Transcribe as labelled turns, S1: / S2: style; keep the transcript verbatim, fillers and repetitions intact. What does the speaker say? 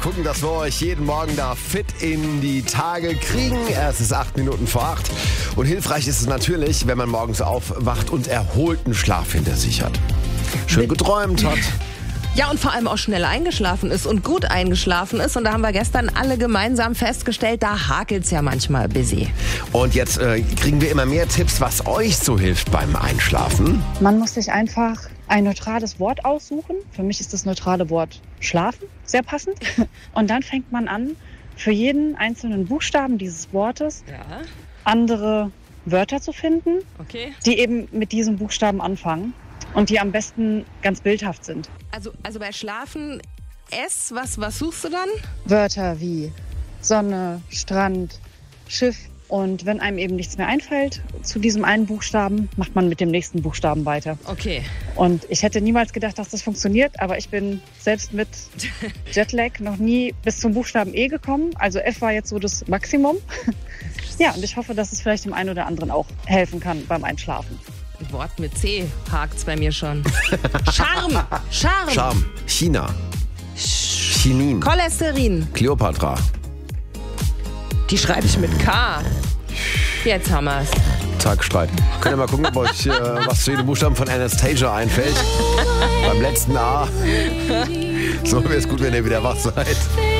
S1: gucken, dass wir euch jeden Morgen da fit in die Tage kriegen. Es ist acht Minuten vor acht. Und hilfreich ist es natürlich, wenn man morgens aufwacht und erholten Schlaf hinter sich hat. Schön geträumt hat.
S2: Ja, und vor allem auch schnell eingeschlafen ist und gut eingeschlafen ist. Und da haben wir gestern alle gemeinsam festgestellt, da hakelt's ja manchmal busy.
S1: Und jetzt äh, kriegen wir immer mehr Tipps, was euch so hilft beim Einschlafen.
S3: Man muss sich einfach ein neutrales Wort aussuchen. Für mich ist das neutrale Wort schlafen sehr passend. Und dann fängt man an, für jeden einzelnen Buchstaben dieses Wortes
S2: Ja,
S3: andere Wörter zu finden,
S2: okay.
S3: die eben mit diesem Buchstaben anfangen und die am besten ganz bildhaft sind.
S2: Also, also bei Schlafen S, was, was suchst du dann?
S3: Wörter wie Sonne, Strand, Schiff. Und wenn einem eben nichts mehr einfällt zu diesem einen Buchstaben, macht man mit dem nächsten Buchstaben weiter.
S2: Okay.
S3: Und ich hätte niemals gedacht, dass das funktioniert, aber ich bin selbst mit Jetlag noch nie bis zum Buchstaben E gekommen. Also F war jetzt so das Maximum. Ja, und ich hoffe, dass es vielleicht dem einen oder anderen auch helfen kann beim Einschlafen.
S2: Ein Wort mit C hakt's bei mir schon. Charme. Charme.
S1: Charme. China. Chinin.
S2: Cholesterin.
S1: Kleopatra.
S2: Die schreibe ich mit K. Jetzt haben wir's.
S1: Tagstreit. Könnt ihr mal gucken, ob euch äh, was zu jedem Buchstaben von Anastasia einfällt. Beim letzten A. So wäre es gut, wenn ihr wieder wach seid.